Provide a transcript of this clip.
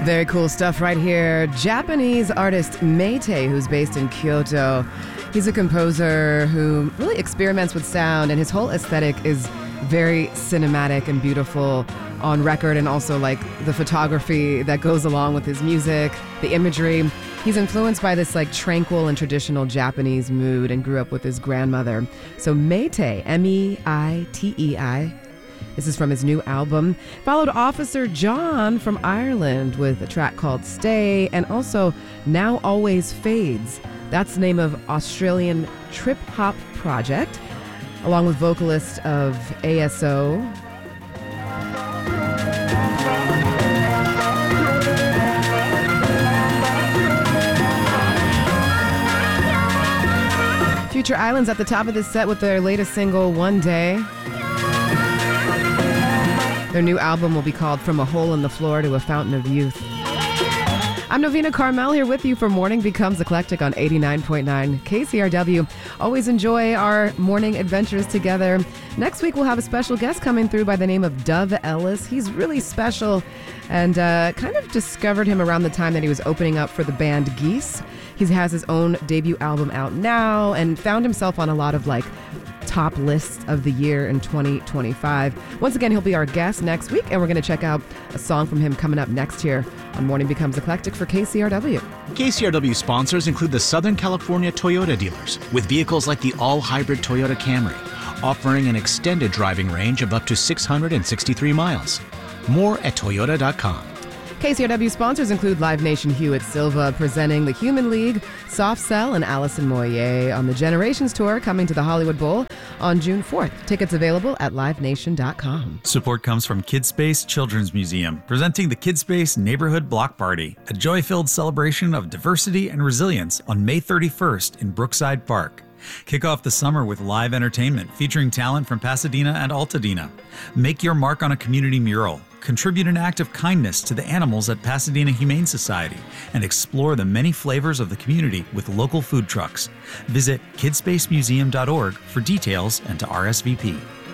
Very cool stuff right here. Japanese artist Meitei, who's based in Kyoto. He's a composer who really experiments with sound, and his whole aesthetic is very cinematic and beautiful on record, and also like the photography that goes along with his music, the imagery. He's influenced by this like tranquil and traditional Japanese mood and grew up with his grandmother. So Meitei, M-E-I-T-E-I. This is from his new album. Followed Officer John from Ireland with a track called Stay, and also Now Always Fades. That's the name of Australian trip hop project, along with vocalist of ASO. Future Islands at the top of this set with their latest single, One Day. Their new album will be called From a Hole in the Floor to a Fountain of Youth. I'm Novena Carmel here with you for Morning Becomes Eclectic on 89.9 KCRW. Always enjoy our morning adventures together. Next week we'll have a special guest coming through by the name of Dove Ellis. He's really special, and kind of discovered him around the time that he was opening up for the band Geese. He has his own debut album out now and found himself on a lot of like top lists of the year in 2025. Once again, he'll be our guest next week, and we're going to check out a song from him coming up next here on Morning Becomes Eclectic for KCRW. KCRW sponsors include the Southern California Toyota dealers, with vehicles like the all-hybrid Toyota Camry, offering an extended driving range of up to 663 miles. More at toyota.com. KCRW sponsors include Live Nation Hewitt Silva presenting The Human League, Soft Cell, and Alison Moyer on the Generations Tour coming to the Hollywood Bowl on June 4th. Tickets available at livenation.com. Support comes from Kidspace Children's Museum, presenting the Kidspace Neighborhood Block Party, a joy-filled celebration of diversity and resilience on May 31st in Brookside Park. Kick off the summer with live entertainment featuring talent from Pasadena and Altadena. Make your mark on a community mural. Contribute an act of kindness to the animals at Pasadena Humane Society, and explore the many flavors of the community with local food trucks. Visit kidspacemuseum.org for details and to RSVP.